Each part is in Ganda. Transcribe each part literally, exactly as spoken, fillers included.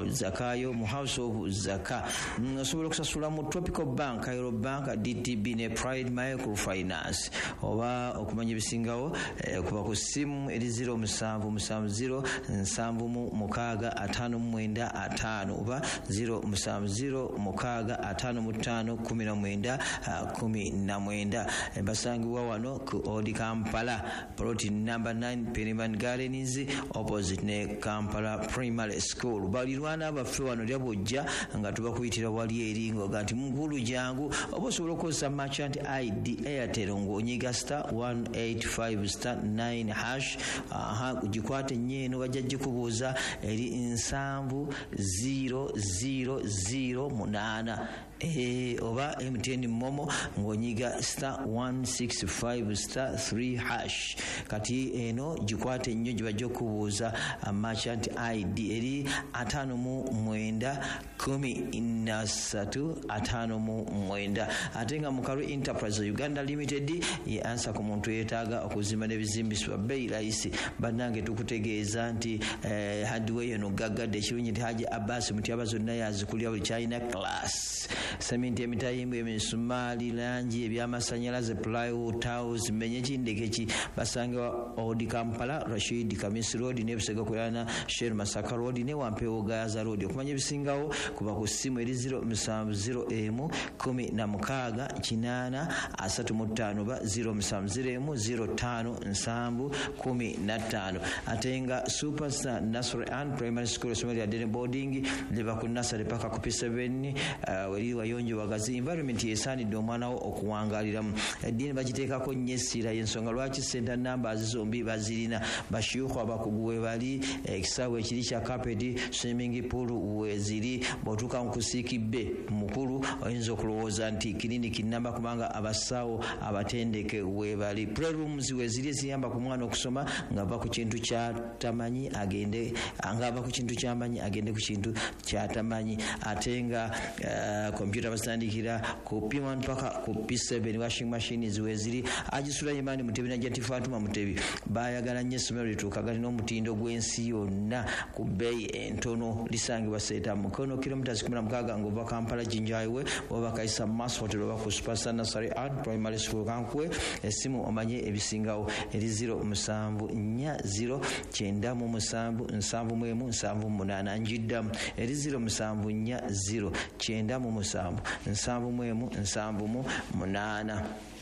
zakayo mu House of Zaka. Osobola okusasula mu Tropical Bank, Cairo Bank, D T B ne Pride Microfinance. Oba okumanya ebisingawo eh, kuba ku ssimu eri zero musanvu musanvu zero nsanvu mu mukaaga ataano mu mwenda ataano oba zero musanvu zero mukaaga ataano mu ttaano kumi na mwenda kumi na mwenda. Basangibwa wano ku Odi Kampala, plot number nine, Periman Gardens, opposite ne Kampala Primary School. Balirwana baffe wano lyabojja nga tubakuyitira wali eri ngoga nti mukulu jangu oba osobola okukozesa merchant I D Airtel ng'onyiga star one eight five star nine hash. Aha ugikwate nyeeno bajja gikubuuza eri nsanvu zero zero zero munana. Eh, oba M T N Momo ng'onyiga star one six five star three hash. Kati eno gikwate nnyo gibajja okubuuza merchant I D eri ataano mu mwenda kumi na ssatu ataano mu mwenda. Ate nga Mukaru Enterprise Uganda Limited ye ansa ku muntu yeetaaga okuzimba n'ebizimbisibwa bei rahisi. Bannange tukutegeeza nti eh, hardware eno gaggadde ekirungi nti Haji Abbas Mutyaba zonna yazikulira buli China class. Sementi emitayimbwa emisumaali langi ebyamasanyalaze plywood tiles menye kindeke ki basanga Odi Kampala Rashid Kamisi Road ne Busega Kulana Sher Masaka Road ne Wampewo Gaza Road. Okumanya ebisingawo kuba ku ssimu eri zero musanvu zero emu kumi na mukaaga kinaana asatu mu ttaano ba zero musanvu zero emu zero ttaano nsanvu kumi na ttaano. Ate nga Superstar Nursery and Primary School Somali Adene Boarding liva ku nursery paka ku P seven uh, weri wayonjo wagazi environment yesaanidde omwana wo okuwangaliramu. Eddiini bagiteekako nnyo essira y'ensonga lwaki center numbers zombi bazirina. Bashiyuhu abakugu we bali, ekisaawe ekiri kya carpet, swimming pool weziri. Bw'otuuka mu kusiikibbe mukulu oyinza okulowooza nti kiliniki nnamba kubanga abasawo abatendeke we bali. Playrooms weziri eziyamba ku mwana okusoma ng'ava ku kintu ky'atamanyi agende ng'ava ku kintu ky'amanyi agende ku kintu ky'atamanyi. Ate nga uh, computer basandikira ku P one paka ku P seven washing machines weziri. Haji Sulaiman Mutebi na Jati Fatuma Mutebi bayagala nnyo essomero lituukaga lina omutindo gw'ensi yonna ku bbeeyi entono. Lisangibwa Seeta Mukono kilometers kumi na mukaaga ng'ova Kampala Jinjaiwe oba Kaisa Mass Hotel oba ku Superstar Nursery and Primary School Kankwe. Essimu omanye ebisingawo eri zero musanvu nnya zero kyenda mu musanvu nsanvu mu emu nsanvu munaana. Njiddamu eri zero musanvu nnya zero kyenda mu musanvu nsanvu mu emu nsanvu mu munaana.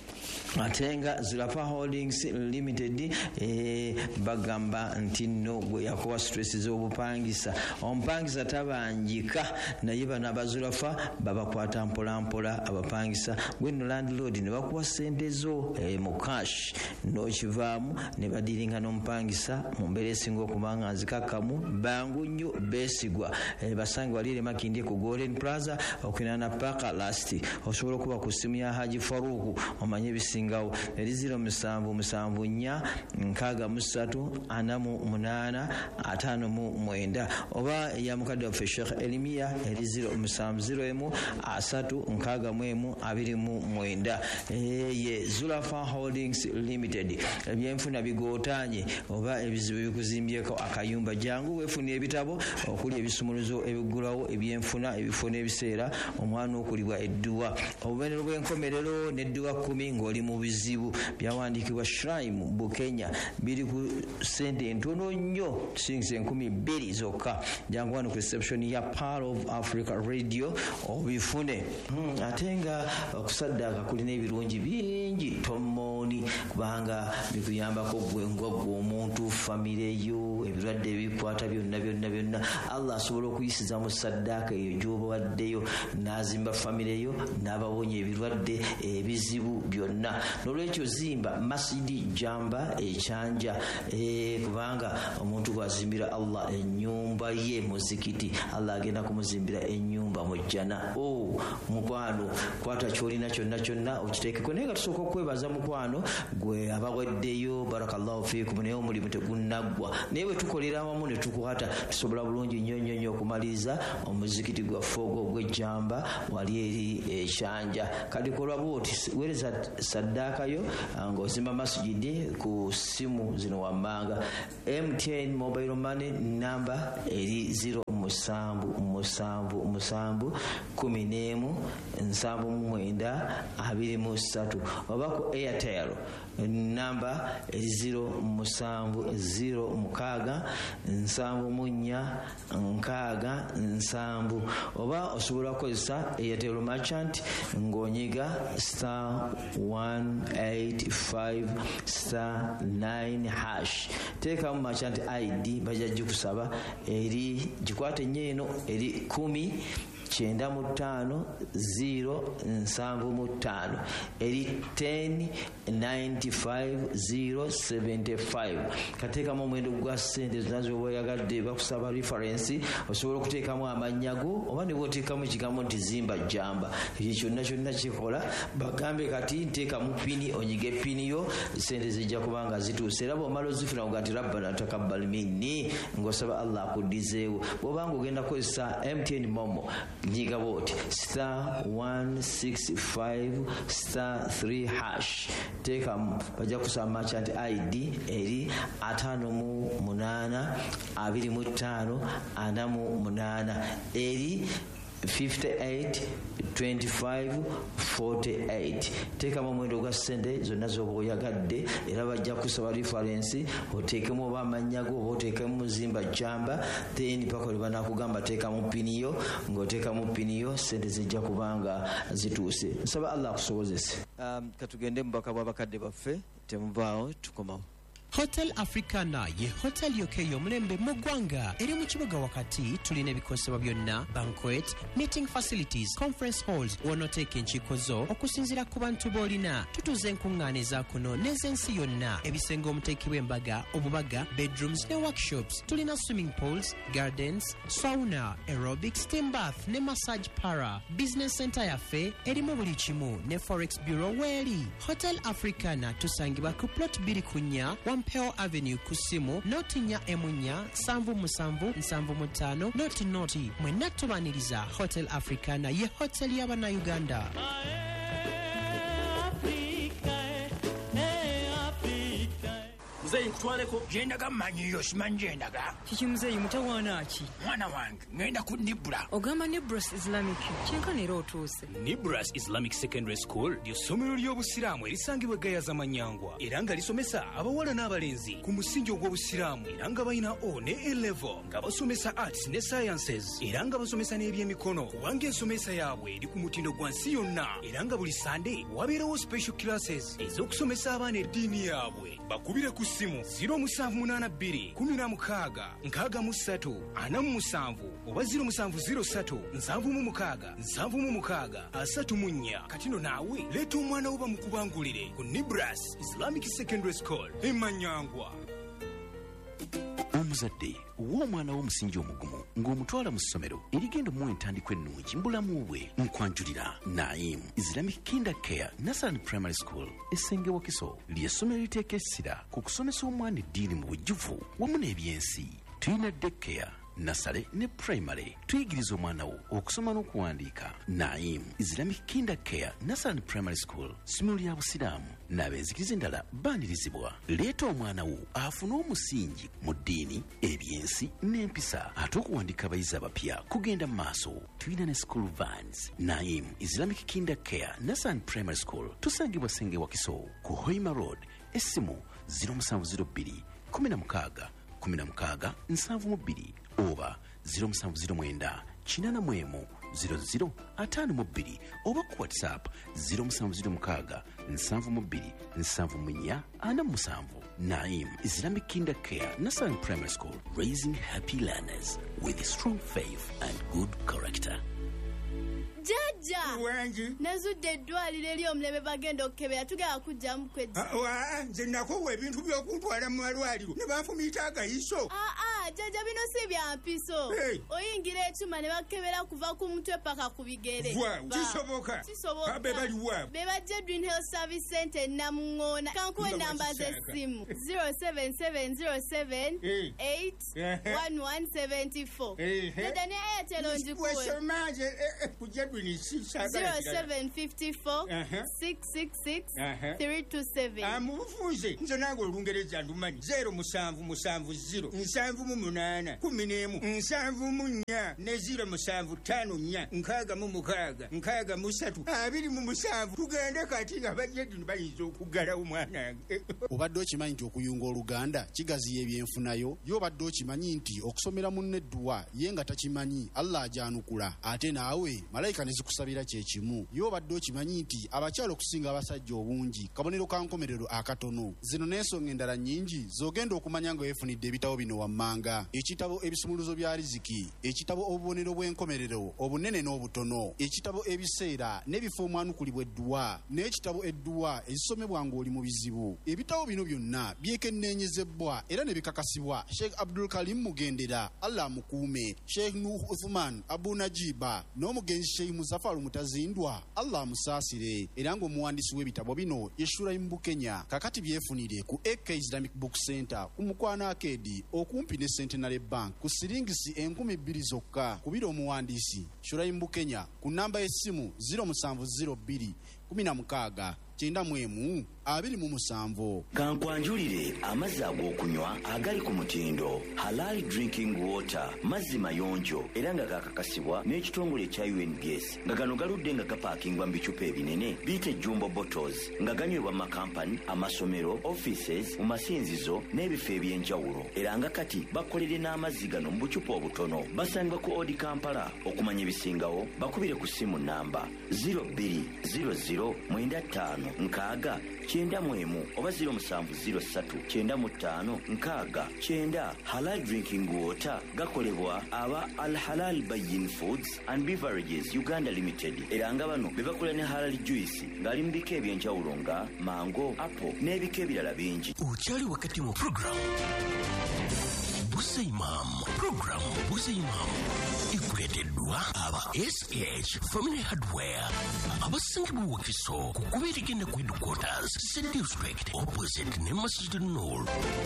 Atenga Zulafa Holdings Limited eh, bagamba nti no gwe yakuwa stress z'obupangisa omupangisa tabanjika naye bano abazulafa babakwata mpola mpola abapangisa gwe no landlord ne bakuwa sente zo eh, mu cash n'okivaamu ne badiringa n'omupangisa mu mbeera esinga okubanga nzikakkamu bangu nnyo beesigwa. eh, basange walire Makindye ku Golden Plaza okwinana paka lasti. Osobola okuba ku ssimu ya Haji Faruku omanye ebisingawo eri zero musanvu musanvu nnya nkaaga mu ssatu ana mu munaana ataano mu mwenda oba eya mukadde waffe Sheikh Elimiya eri zero musanvu zero emu asatu nkaaga mu emu abiri mu mwenda. Ye Zulafa Holdings Limited. Ebyenfuna bigootaanye oba ebizibu bikuzimbyeko akayumba jangu weefuna ebitabo okuli ebisumuluzo ebigulawo ebyenfuna ebifo n'ebiseera omwana okulibwa edduwa obubenero bw'enkomerero n'edduwa kumi ng'oli mu bizibu byawandiikibwa Shrine Bukenya biri ku sente ntono nnyo sings enkumi bbiri zokka. Jangu wano ku reception ya Power of Africa Radio obifune. hmm, ate nga okusaddaaka kulina ebirungi bingi tomoni kubanga bikuyambako gwe ngwagwe omuntu famire yo ebirwadde ebikwata byonna byonna byonna Allah asobola okuyisiza mu saddaaka eyo gy'obawaddeyo n'azimba famire yo n'abawonya ebirwadde ebizibu byonna. Nolwekyo zimba masidi jamba ekyanja e, kubanga omuntu gwazimbira Allah ennyumba ye muzikiti Allah agenda kumuzimbira ennyumba mu jjana. Oh mukwano kwata kyolina kyonna kyonna okiteekeko naye nga tusooka okwebaza mukwano gwe abaweddeyo barakallahu fiikum naye omulimu tegunnaggwa naye bwe tukolera awamu ne tukwata tusobola bulungi nnyo nnyo nnyo okumaliza omuzikiti gwaffe ogwo ogw'ejjamba wali eri ekyanja. Kati kolwa bwoti weereza saddaaka yo ng'ozimba masjidi ku simu zino wammanga. M T N mobile money number eri zero musanvu musanvu musanvu kumi n'emu nsanvu mu mwenda abiri mu ssatu oba ku Airtel namba zero musanvu zero mukaaga nsanvu mu nnya nkaaga nsanvu oba osobola kukozesa Airtel Merchant ng'onyiga star one eight five star nine hash teekamu merchant I D bajja gikusaba eri gikwate nnyo eno eri kumi kyenda mu ttaano zero nsanvu mu ttaano eri ten ninety five zero seventy five kateekamu omwendo gwa ssente zonna z'oba oyagadde bakusaba reference osobola okuteekamu amannya go oba ne bw'oteekamu ekigambo nti zimba jjamba ekyo kyonna kyonna kikola bagambe kati nteekamu pini onyiga epini yo ssente zijja kuba nga zituuse era bw'omala ozifuna nga nti rabbana takabbal minni ng'osaba Allah akuddizeewo bw'oba nga ogenda kukozesa M T N Momo nyiga bw'oti star one six five star three hash teekamu bajja kusaba merchant I D eri ataano mu munaana abiri mu ttaano ana mu munaana eri fifty-eight twenty-five forty-eight teekamu omwendo gwa ssente zonna z'oba oyagadde era bajja kusaba reference oteekemu oba amannya go oba oteekemu muzimba jjamba then paka oli banakugamba teekamu pini yo ng'oteekamu pini yo ssente zijja kubanga zituuse nsaba Allah akusobozese. Um, katugende mu baka bw'abakadde baffe temuvaawo tukomawo. Hotel Africana ye hotel yoke y'omulembe mu ggwanga eri mu kibuga wakati tulina ebikosebwa byonna banquet meeting facilities conference halls w'onooteeka enkiiko zo okusinziira ku bantu b'olina tutuuza enkuŋŋaana ezaakuno n'ez'ensi yonna ebisenge omuteekebwa embaga obubaga bedrooms ne workshops tulina swimming pools gardens sauna aerobic steam bath ne massage para business center yaffe erimu buli kimu ne forex bureau weeri. Hotel Africana tusangibwa ku plot bbiri ku nnya Wampeo Avenue kusimu noti nya emunya sanvu musanvu nsanvu mutano noti noti mwenna tubaniriza Hotel Africana ye hotel y'abana Uganda. Muzeyi nkutwaleko gyendaga mmanyiyo simanyi gyendaga kiki muzeyi mutawaana ki mwana wange ngenda ku Nibra ogamba Nibras Islamic kyenkana era otuuse. Nibras Islamic Secondary School ly'essomero ly'obusiraamu erisangibwa Gayaza Manyangwa era nga lisomesa abawala n'abalenzi ku musingi ogw'obusiraamu era nga balina O ne A level nga basomesa arts ne sciences era nga basomesa n'ebyemikono kubanga ensomesa yaabwe eri ku mutindo gwa nsi yonna era nga buli Sunday wabeerawo special classes ez'okusomesa abaana eddiini yaabwe. Bakubire ku simu zero musanvu munaana bbiri kumi na mukaaga nkaaga mu ssatu ana mu musanvu oba zero musanvu zero ssatu nsanvu mu mukaaga nsanvu mu mukaaga asatu mu nnya. Katino naawe leeta omwana wo bamukubangulire ku Nibras Islamic Secondary School e Manyangwa. Omuzadde w'omwana w'omusingi omugumu ng'omutwala mu ssomero erigenda omuwa entandikwa ennungi mu bulamu bwe nkwanjulira Naim Islamic Kinder Care Nursery Primary School essenge Wakiso ly'essomero liteeka essira ku kusomesa omwana eddiini mu bujjuvu wamu n'ebyensi. Tulina daycare nasale ne primary tuyigiriza omwana wo okusoma n'okuwandiika. Naim Islamic Kinder Care Nursery Primary School ssomero lya busiraamu n'abenzikiriza endala baanirizibwa. Leeta omwana wo afune omusingi mu ddiini ebyensi n'empisa ate okuwandiika abayizi abapya kugenda mu maaso. Tulina ne school vans. Naim Islamic Kinder Care Nursery Primary School tusangibwa Senge Wakiso ku Hoima Road essimu zero musanvu zero bbiri kumi na mukaaga kumi na mukaaga nsanvu mu bbiri oba zero musanvu zero mwenda kinaana mu emu zero zero ataano mu bbiri oba ku WhatsApp zero musanvu zero mukaaga nsanvu mu bbiri nsanvu mu nnya ana mu musanvu. Naim Islamic Kinder Care Nursery Primary School, raising happy learners with strong faith and good character. Jaja wangi nazudde eddwaliro eri omulebe bagenda okukebera tugenda kujjamu kweddi. nze nakowa ebintu by'okuntwala mu malwaliro ne banfumiita agayiso. aa jaja bino si bya mpiso. oyingira ekyuma ne bakebera kuva ku mutwe paka ku bigere. kisoboka kisoboka be bali wa be bajja Dream Health Service Center Namuŋŋoona. kankuwa ennamba z'essimu zero seven seven zero seven eight one one seven four. dada ne Airtel onjikuwe wesomanje kujja zero seven five four six six six three two seven. amubufunze nze nange olungereza ndumanyi zero musanvu musanvu zero nsanvu mu munaana kumi n'emu nsanvu mu nnya ne ziro musanvu ttaano nnya nkaaga mu mukaaga nkaaga mu ssatu abiri mu musanvu tugende kati abajjedi bayinza okuggalawo mwanange. Obadde okimanyi nti okuyunga oluganda kigaziya ebyenfunayo? Yo obadde okimanyi nti okusomera munne edduwa ye nga takimanyi Allah ajanukula ate naawe malayika ne zikusabira kye kimu? Yo obadde okimanyi nti abakyala okusinga abasajja obungi kabonero ka nkomerero akatono? Zino n'ensonga endala nnyingi z'ogenda okumanya nga weefunidde ebitabo bino wammanga: ekitabo ebisumuluzo bya riziki, ekitabo obubonero bw'enkomerero obunene n'obutono, ekitabo ebiseera n'ebifo omwanukulibwa edduwa, n'ekitabo edduwa ezisomebwa ng'oli mu bizibu. Ebitabo bino byonna byekenneenyezebbwa era ne bikakasibwa Sheikh Abdul Karim Mugendera, Allah mukuume, Sheikh Nuh Uthman Abu Najiba n'omugenzi Sheikh Muzaffar Mutazindwa, Allah musaasire, era ng'omuwandiisi w'ebitabo bino ye Shuraim Bukenya. Kakati byefunire ku A K Islamic Book Center ku Mukwana Arcade okumpi ne Centenary Bank ku siringisi enkumi bbiri zokka. Kubira omuwandiisi Shuraim Bukenya ku namba y'essimu ziro musanvu ziro bbiri kumi na mukaaga kyenda mu emu abiri mu musanvu. Kankwanjulire amazzi ag'okunywa agali ku mutindo Halal Drinking Water, mazzi mayonjo era nga kakakasibwa n'ekitongole ekya U N B S nga gano galudde nga gapaakingwa mu bicupa ebinene biyite jumbo bottles nga ganywebwa mu makampani, amasomero, offices, mu masinzizo n'ebifo eby'enjawulo, era nga kati bakolere n'amazzi gano mu bucupa obutono. Basangibwa ku Odi Kampala. Okumanya ebisingawo bakubire ku simu namba ziro bbiri ziro ziro mwenda ttaano nkaaga kyenda mu emu oba ziro musanvu ziro ssatu kyenda mu ttaano nkaaga kyenda. Halal Drinking Water gakolebwa aba Al Halal Bayin Foods and Beverages Uganda Limited, era nga bano be bakola ne halal juice ng'ali mu bika eby'enjawulo nga mango, apple n'ebika ebirala bingi. Okyali wakati mu program Busa Imam. Program Busa Imam ikuleteddwa aba S H Family Hardware abasinga mu Wakiso ku kubeerigenda ku headquarters St District opposite ne Masjid Nur.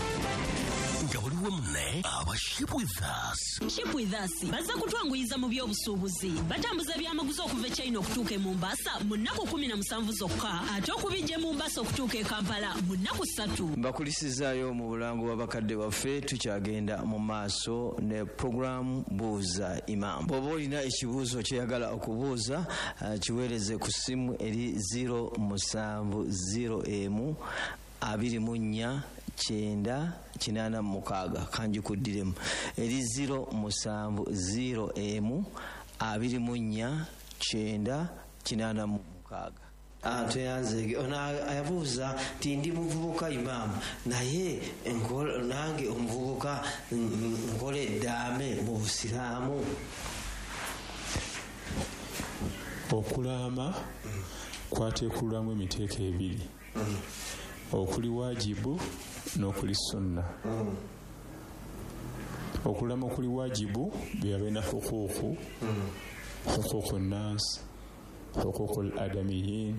Nga waliwo mune aba Ship With Us. Ship With Us baza kutwanguyiza mu by'obusuubuzi, batambuza byamaguzi okuva e China okutuuka e Mombasa mu nnaku kumi na musanvu zokka, ate okubijja e Mombasa okutuuka e Kampala mu nnaku ssatu. Mbakulisizaayo mu bulango bw'abakadde baffe tukyagenda mu maaso ne programu Buuza Imam. Bw'oba olina ekibuuzo kyeyagala okubuuza uh, kiweereze ku ssimu eri ziro musanvu ziro emu abiri mu nnya kyenda kinaana mukaaga. Kanjikuddiremu eri ziro musanvu ziro emu abiri mu nnya kyenda kinaana mukaaga. Tuyanzege ona ayabuuza ti ndi muvubuka Imam naye nange omuvubuka nkole eddaame mu Busiraamu. Okulaama kwateekulwamu emiteeko ebiri, okuli wajibu n'okuli sunna. Okulaama okuli wajibu byabeena hukuuku, hukuuku nnaasi, hukuuku al-adamiyin,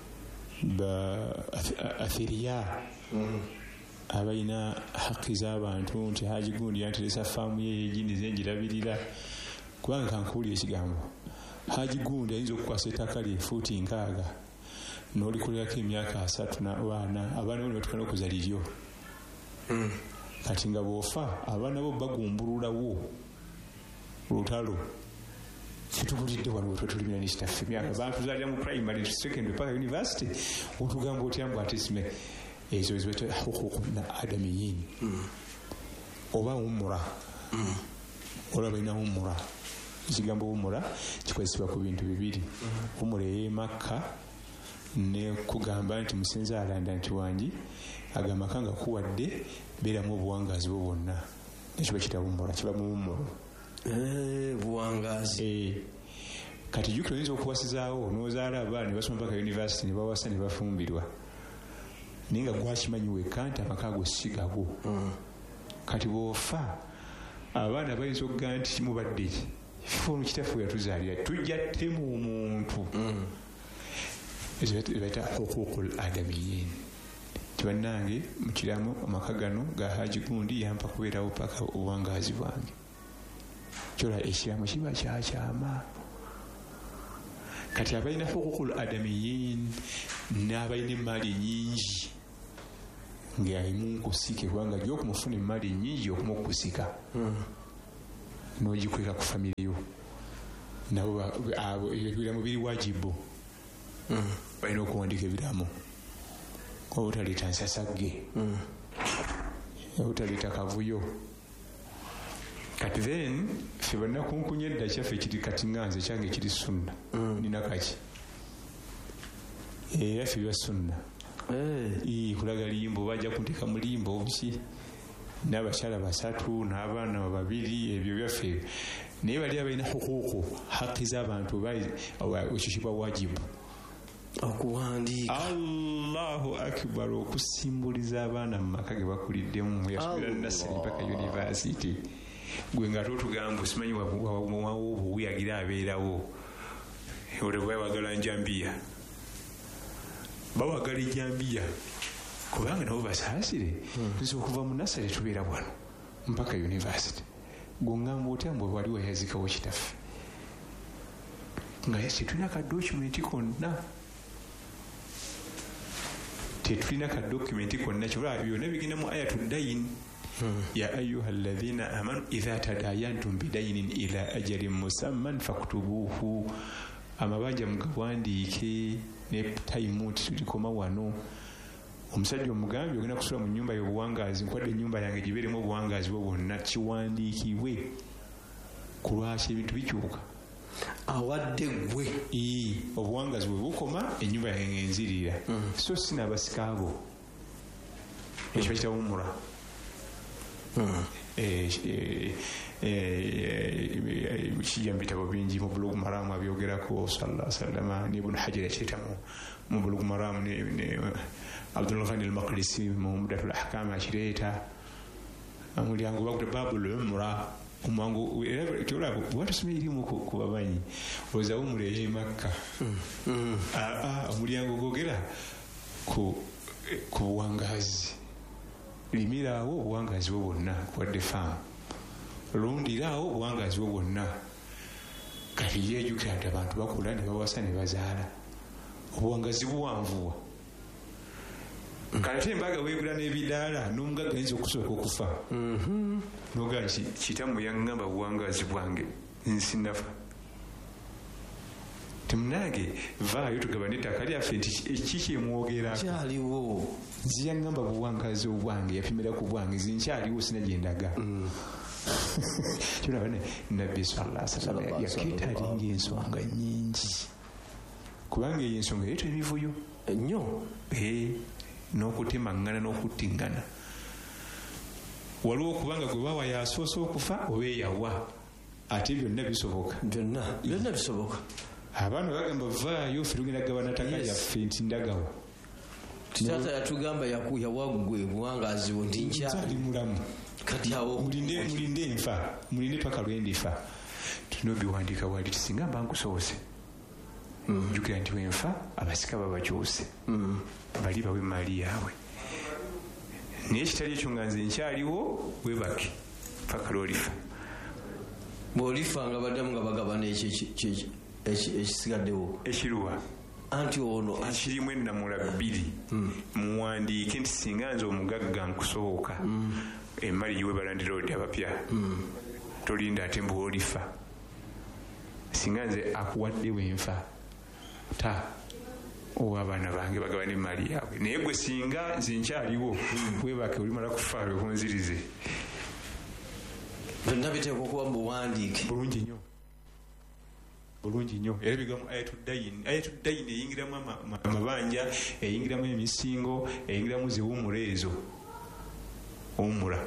athiriya abalina haki z'abantu, nti Haji gundi yanteresa faamu ye yeginize njirabirira. Kubanga kankuwulira ekigambo Haji gundi ayinza okukwasa ettaka lye fuuti nkaaga n'olikolerako emyaka asatu n'abaana abaana bo ne batukana okuza liryo. Kati nga bw'ofa abaana bo bagumbululawo lutalo. Kitubulidde wano wetwe tuli mina n'ekitaffe emyaka bantuzaalira mu primary secondary paka university otugamba otya mbu ate sime ezo ezibeta hukuku na adamiyin oba umura olaba balina umura. Ekigambo umura kikozesebwa ku bintu bibiri. Umura ey'e Makka ne kugamba nti musinza alanda nti wangi agamba kanga kuwadde beeramu obuwangaazi bwo bwonna, nekyo bakiyita umura, kiba mu umura. Eh, buwangazi. Eh. Kati jukira oyinza okuwasizaawo n'ozaala abaana ne basoma paka university ne bawasa ne bafumbirwa. Naye nga gwakimanyi wekka nti amaka ago si gago. Kati bw'ofa abaana bayinza okugamba nti kimubadde ki funu kitaffe yatuzaalira tujja ttemu omuntu. Ezo bayita hukukul adamiyin. Tibannange mu kiraamo amaka gano ga Haji gundi yampa kubeerawo paka obuwangaazi bwange. Kyola ekiraamo kiba kyakyama. Kati abalina hukukul adamiyin n'abalina emaali nyingi ng'alimu nkusike kubanga gy'okumufuna emmali nnyingi okumukusika n'ogikweka ku famire yo nabo ebiramu biri wajibu balina okuwandiika ebiramu obutaleeta nsasagge obutaleeta kavuyo kati then ffe bannakunkunya edda kyaffe kiri kati nganze kyange kiri sunna nina kaki era ffe bya sunna kulaga limbo bajja kunteeka mu limbo obuki n'abakyala basatu n'abaana babiri ebyo byaffe naye bali abalina hukuuku haki z'abantu ekyo kiba wajibu okuwandiika. Allahu akbar, okusimbuliza abaana mu maka ge bakuliddemu yasubira nasari paka university gwe nga totugamba osimanyi wawo obuwiyagira abeerawo olwo bawagala njambiya bawagala ejambiya kubanga nabo basaasire nze okuva mu nasari tubeera wano mpaka university gongamba otya mbwe wali wayazikawo kitaffe nga tetulina kadokumenti konna tetulina kadokumenti konna kyoba byonna bigenda mu ayatu dayin ya ayuha alladhina amanu idha tadayantum bidainin ila ajalin musamman faktubuhu amabanja mugawandiike ne tayimu tulikoma wano omusajja omugambye ogenda kusula mu nyumba y'obuwangaazi nkwadde ennyumba yange gibeeremu obuwangaazi bwo bwonna kiwandiikibwe ku lwaki ebintu bikyuka awadde gwe obuwangaazi bwe bukoma ennyumba yange ngenzirira so sinaabasika abo ekyo bakitawumula kijja mu bitabo bingi mu bulugu maramu abyogerako sallallahu sallama ne ibunu hajar yakiretamu mu bulugu maramu ne Abdul Ghani al-Maqdisi mu Umdatul Ahkam akireeta omulyango baguta babul umra omwangu era kyolabo watusomye irimu ku babanyi oza umure ye Makka omulyango gogera ku ku buwangazi limirawo obuwangazi bwo bwonna wadde faamu lundirawo obuwangazi bwo bwonna kati yejjukira nti abantu bakula ne bawasa ne bazaala obuwangazi buwanvuwa kati embaga weegula n'ebidaala n'omugagga ayinza okusooka okufa nogaa kitamu yaŋŋamba buwangazi bwange nsinafa temunange vaayo tugaba n'ettaka lyaffe nti kikyemwogerako kyaliwo nziyaŋŋamba buwangazi obwange yapimira ku bwange zinkyaliwo sina gyendaga kyolaba nabbi sallallahu alaihi wasallam yakeetalinga ensonga nnyingi kubanga eyo ensonga ereeta ebivuyo ennyo n'okutemaŋŋana n'okuttiŋŋana waliwo okubanga gwe bawa yasoose okufa oba eyawa ate byonna bisoboka byonna byonna bisoboka abaana bagamba vaayo ffe tugenda gabana ttaka lyaffe nti ndagawa taata yatugamba yawaggwe buwangazi bwo nti nkyali mulamu kati awo mulinde enfa mulinde paka lwendifa tulina obiwandiika wali tisinga mba nkusoose jjukira nti wenfa abasika babakyuse bali bawe maali yaabwe naye kitali ekyo nga nze nkyaliwo webake paka lwolifa bw'olifa nga baddamu nga bagabana ekisigaddewo ekiruwa anti ono ekirimu ennamula bbiri muwandiike nti singa nze omugagga nkusooka emmali giwe balandira odi abapya tolinda ate mbwolifa singa nze akuwadde wenfa ta ow'abaana bange bagabana emmali yaabwe naye gwe singa nze nkyaliwo webake olimala kufaayo okunzirize byonna biteekwa okuba mu buwandiike bulungi nnyo bulungi nnyo era bigamu ayatuddayini ayatuddayini eyingiramu amabanja eyingiramu emisingo eyingiramu ziwumula ezo wumula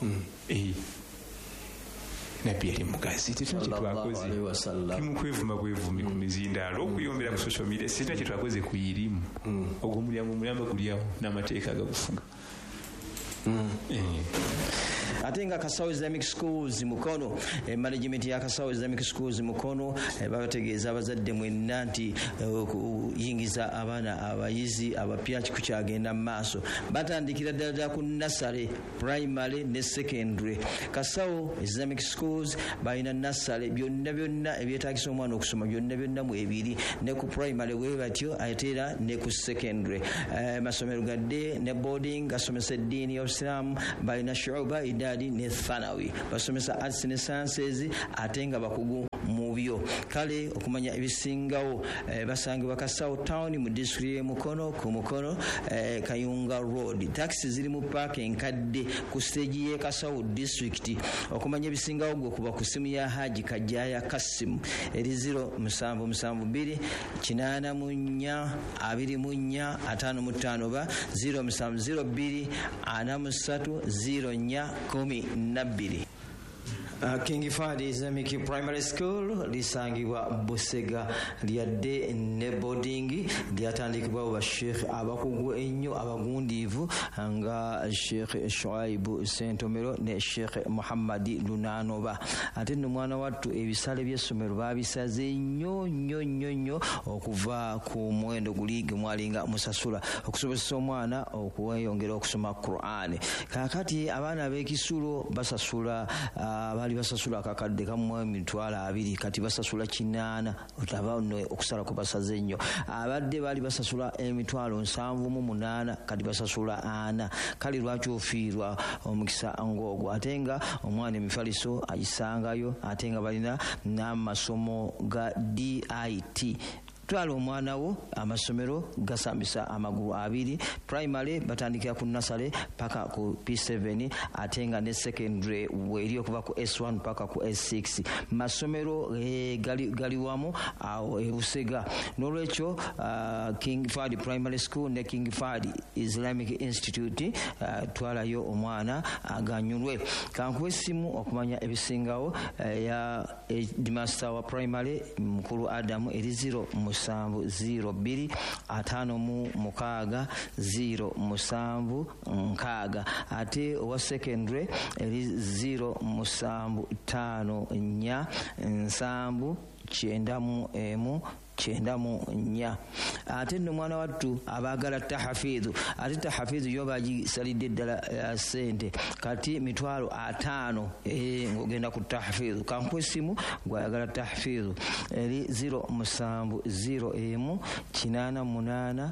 nabbi yali mugazi tetuna kyetwakoze timukwevuma bwevumi ku mizindaalo okuyombera ku social media situna kyetwakoze ku irimu ogwo omulyango omulamba gulyawo n'amateeka agagufuga ate nga Kasawo Islamic Schools Mukono eh, management ya Kasawo Islamic Schools Mukono eh, babategeeza abazadde mwenna nti okuyingiza uh, abaana abayizi abapya kukyagenda mu maaso batandikira ddala ku nursery primary ne secondary. Kasawo Islamic Schools balina nursery byonna byonna ebyetaagisa omwana okusoma byonna byonna mu ebiri ne ku primary we batyo ate era ne ku secondary. Uh, masomero gadde ne boarding gasomesa eddiini y'Obusiraamu balina shuuba idadi ne thanawi basomesa arts ne sciences ate nga bakugu mu byo. Kale okumanya ebisingawo eh, basangibwa Kasawo town mu district Mukono ku Mukono eh, Kayunga road. Taxi ziri mu park enkadde ku stage ye Kasawo district. Okumanya ebisingawo gwe kuba ku simu ya Haji Kajaya Kasim eri zero musanvu musanvu bbiri kinaana mu nnya abiri mu nnya ataano mu ttaano ba zero musanvu zero bbiri ana mu ssatu zero nnya kumi na bbiri. Uh, King Fahd Islamic Primary School lisangibwa Busega lyadde ne boarding lyatandikibwa ba Sheikh abakugu ennyo abagundiivu nga Sheikh Shuaibu Sentomero ne Sheikh Muhammadi Lunanoba. Ate no mwana wattu ebisale by'essomero babisaze nnyo nnyo nnyo nnyo okuva ku muwendo guli gwe mwalinga musasula okusobozesa omwana okuweyongera okusoma Qur'an. Kakati abaana b'ekisulo basasula uh, bali basasula akakadde kamu emitwalo abiri kati basasula kinaana otaba no okusala ku basaze nnyo. Abadde bali basasula emitwalo nsanvu mu munaana kati basasula ana. Kale lwaki ofiirwa omukisa ng'ogwo ate nga omwana emifaliso agisangayo ate nga balina n'amasomo ga D I T. Twala omwana wo amasomero gasambisa amagulu abiri. Primary batandikira ku nursery paka ku P seven ate nga ne secondary weri okuva ku S one paka ku S six. Masomero eh, gali, gali wamu awo e Busega. N'olwekyo uh, King Fahd Primary School ne King Fahd Islamic Institute uh, twalayo omwana aganyulwe. Kankuwe simu okumanya ebisingawo uh, ya Headmaster wa Primary Mukulu Adamu eri zero musanvu zero bbiri ataano mu mukaaga zero musanvu nkaaga. Ate owa secondary eri zero musanvu ttaano nnya nsanvu kyenda mu emu kyenda mu nnya. Ate nno mwana wattu abaagala tahafidhu ate tahafidhu yo bagisalidde ddala uh, sente kati mitwalo ataano eh, ng'ogenda ku tahafidhu. Kankuwe simu gwayagala tahafidhu eri zero musanvu zero emu kinaana munaana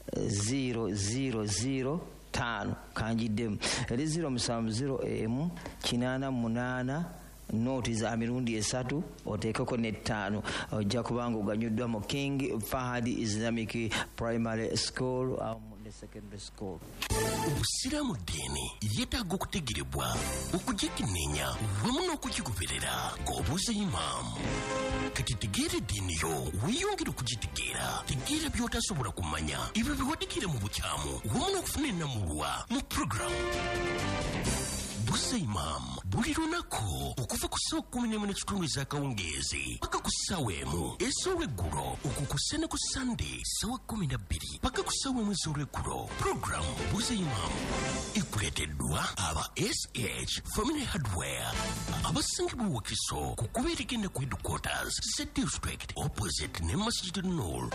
zero zero zero taano kanjiddemu eri zero musanvu zero emu kinaana munaana noti za mirundi esatu oteekeko n'ettaano ojja kubanga oganyuddwa mu King Fahd Islamic Primary School um, ne secondary school. Obusiraamu ddiini yeetaaga okutegerebwa okugikenneenya wamu n'okugigoberera ng'obuuza imaamu. Kati tegeera eddiini yo weeyongera okugitegeera tegeera by'otasobola kumanya ebyo biwadikira mu bukyamu wamu n'okufuna ennamulwa mu puroguramu Buuza Imam buli lunaku okuva ku ssaawa kkumi n'emu n'ekitundu ez'akawungeezi paka ku ssaawa emu ez'olweggulo okukussa ne ku Sande ssaawa kkumi na bbiri paka ku ssaawa emu ez'olweggulo. Puroguramu Buuza Imam ekuleeteddwa aba S H Family Hardware abasangibwa Wakiso ku kuba erigenda ku headquarters z district opposite ne Masjid Noor.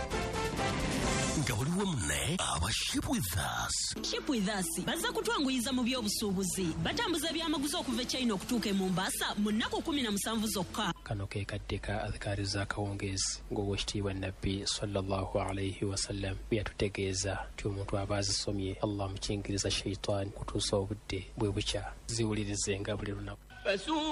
Nga waliwo munne aba Ship With Us. Ship With Us bazza kutwanguyiza mu by'obusuubuzi batambuza byamaguzi okuva e China okutuuka e Mombasa mu nnaku kumi na musanvu zokka. Kano ke kadde ka adhikaari z'akawungeezi ng'owekitiibwa Nabbi sallallahu alayhi wasallam bye yatutegeeza nti omuntu aba azisomye Allah mukingiriza shayitaani kutuusa obudde bwe bukya ziwulirizenga buli lunaku.